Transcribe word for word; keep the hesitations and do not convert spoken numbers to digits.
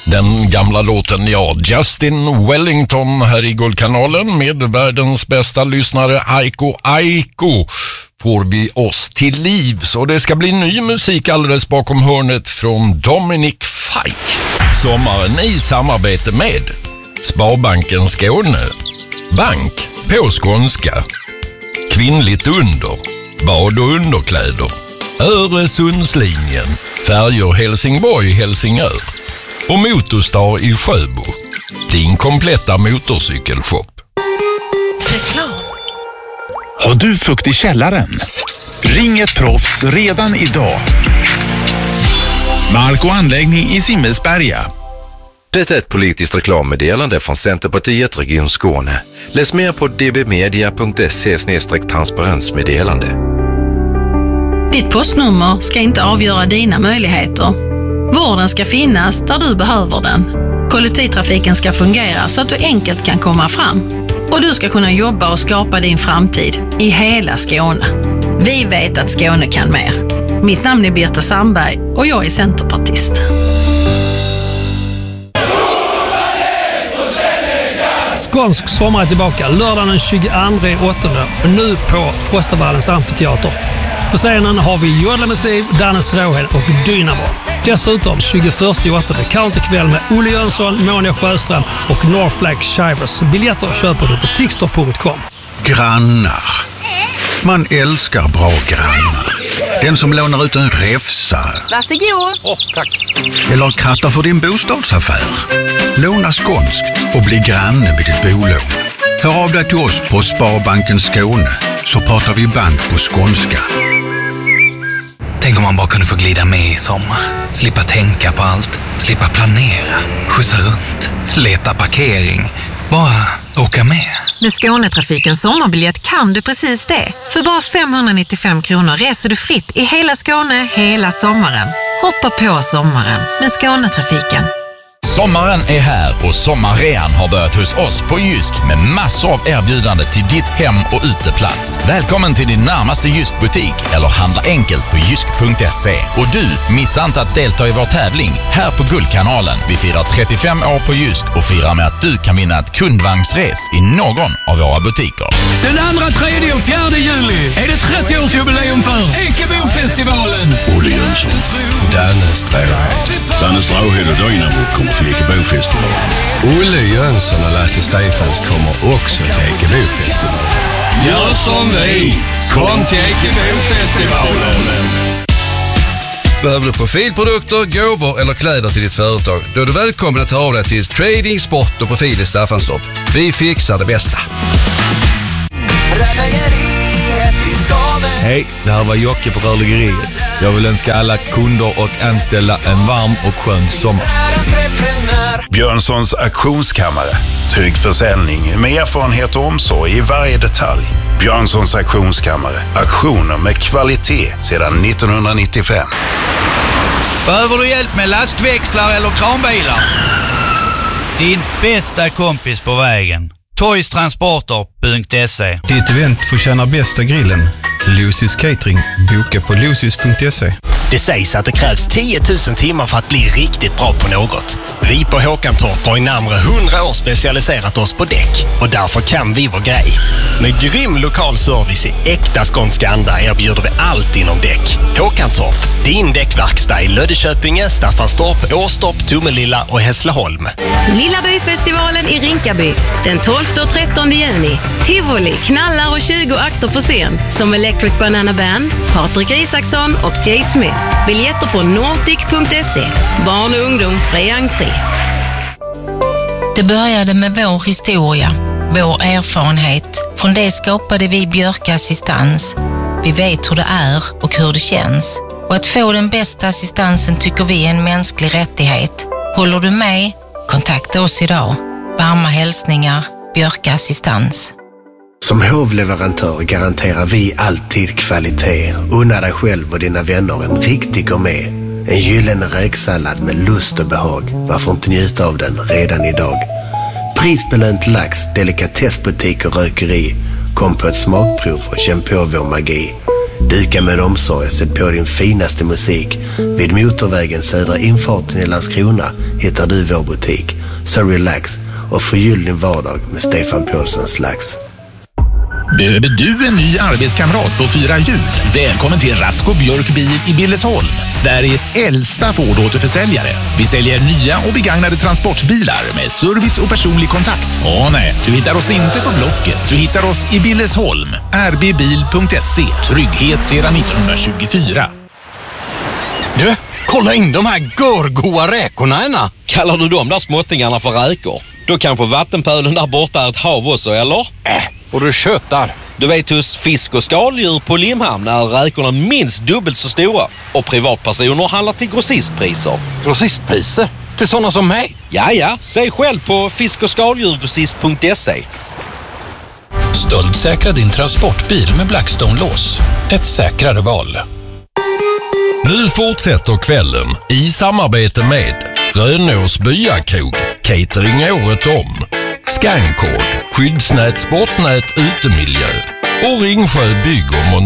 Den gamla låten, ja, Justin Wellington här i Guldkanalen med världens bästa lyssnare Aiko Aiko får vi oss till liv. Så det ska bli ny musik alldeles bakom hörnet från Dominic Fike. Sommaren i samarbete med Sparbanken Skåne, bank på skånska, kvinnligt under, bad och underkläder, Öresundslinjen, färger Helsingborg, Helsingör och Motorstar i Sjöbo. Din kompletta motorcykelshop. Reklam. Har du fukt i källaren? Ring ett proffs redan idag. Mark och anläggning i Simmelsberga. Det är ett politiskt reklammeddelande från Centerpartiet Region Skåne. Läs mer på d b media punkt se slash transparensmeddelande. Ditt postnummer ska inte avgöra dina möjligheter. Vården ska finnas där du behöver den. Kollektivtrafiken ska fungera så att du enkelt kan komma fram. Och du ska kunna jobba och skapa din framtid i hela Skåne. Vi vet att Skåne kan mer. Mitt namn är Birta Sandberg och jag är centerpartist. Skånsk sommar är tillbaka lördagen den tjugoandra åttonde och nu på Frostavallens amfiteater. På scenen har vi Jodla Massiv, Danne Stråhed och Dynamo. Dessutom tjugoförsta åttonde counterkväll med Olle Jönsson, Monia Sjöström och Northflag Shivers. Biljetter köper du på tixter punkt com. Grannar. Man älskar bra grannar. Den som lånar ut en räfsa. Varsågod. Åh, oh, tack. Eller krattar för din bostadsaffär. Låna skånskt och bli granne med ditt bolån. Hör av dig till oss på Sparbanken Skåne så pratar vi bank på skånska. Tänk om man bara kunde få glida med i sommar. Slippa tänka på allt. Slippa planera. Skjutsa runt. Leta parkering. Bara åka med. Med Skånetrafikens sommarbiljett kan du precis det. För bara femhundranittiofem kronor reser du fritt i hela Skåne hela sommaren. Hoppa på sommaren med Skånetrafiken. Sommaren är här och sommarrean har börjat hos oss på Jysk med massor av erbjudande till ditt hem- och uteplats. Välkommen till din närmaste Jysk-butik eller handla enkelt på jysk punkt se. Och du, missa inte att delta i vår tävling här på Guldkanalen. Vi firar trettiofem år på Jysk och firar med att du kan vinna ett kundvagnsres i någon av våra butiker. Den andra, tredje och fjärde juli är det trettioårsjubileum för Ekebofestivalen. Olle Jönsson, Danne Stråhed. Danne Stråhed och Dynamo kommer till Ekebofestivalen. Olle Jönsson och Lasse Stefans kommer också till Ekebofestivalen. Gör som vi. Kom till Ekebofestivalen. Behöver du profilprodukter, gåvor eller kläder till ditt företag? Då är du välkommen att ta av dig till Trading, Sport och Profil i Staffanstorp. Vi fixar det bästa. Hej, det här var Jocke på Rörläggeriet. Jag vill önska alla kunder och anställda en varm och skön sommar. Björnssons auktionskammare. Trygg försäljning med erfarenhet och omsorg i varje detalj. Björnssons auktionskammare. Auktioner med kvalitet sedan nittonhundranittiofem. Behöver du hjälp med lastväxlar eller kranbilar? Din bästa kompis på vägen. toys transporter punkt se. Ditt event förtjänar bästa grillen. Lucy's Catering. Boka på lucys punkt se. Det sägs att det krävs tio tusen timmar för att bli riktigt bra på något. Vi på Håkantorp har i närmare hundra år specialiserat oss på däck. Och därför kan vi vår grej. Med grym lokal service i äkta skånska anda erbjuder vi allt inom däck. Håkantorp, din däckverkstad i Löddeköpinge, Staffanstorp, Åstorp, Tomelilla och Hässleholm. Lilla byfestivalen i Rinkaby. Den tolfte och trettonde juni. Tivoli, knallar och tjugo akter på scen. Som Electric Banana Band, Patrik Isaksson och Jay Smith. Biljetter på nordic punkt se. Barn och ungdom fri entré. Det började med vår historia, vår erfarenhet. Från det skapade vi Björka Assistans. Vi vet hur det är och hur det känns. Och att få den bästa assistansen tycker vi är en mänsklig rättighet. Håller du med? Kontakta oss idag. Varma hälsningar, Björka Assistans. Som hovleverantör garanterar vi alltid kvalitet. Unna dig själv och dina vänner en riktig gourmet. En gyllene räksallad med lust och behag. Varför inte njuta av den redan idag? Prisbelönt lax, delikatessbutik och rökeri. Kom på ett smakprov och känn på vår magi. Duka med omsorg och sätt på din finaste musik. Vid motorvägen södra infarten i Landskrona hittar du vår butik. Så relax och förgyll din vardag med Stefan Paulssons lax. Behöver du en ny arbetskamrat på fyra hjul? Välkommen till Rask och Björk bil i Billesholm, Sveriges äldsta Ford-återförsäljare. Vi säljer nya och begagnade transportbilar med service och personlig kontakt. Åh nej, du hittar oss inte på Blocket. Du hittar oss i Billesholm. r b bil punkt se. Trygghet sedan nittonhundratjugofyra. Du, kolla in de här görgoa räkorna, ena. Kallar du de där småttingarna för räkor? Då kanske vattenpölen där borta är ett hav också, eller? Äh, och du köttar. Du vet, hos fisk- och skaldjur på Limhamn är räkorna minst dubbelt så stora. Och privatpersoner handlar till grossistpriser. Grossistpriser? Till sådana som mig? Ja, ja. Se själv på fisk- och skaldjurgrossist punkt se. Stöldsäkra din transportbil med Blackstone-lås. Ett säkrare val. Nu fortsätter kvällen i samarbete med Rönås Byakrog, catering året om, Skankord, skyddsnät, sportnät, utemiljö och Ringsjö bygg och montage.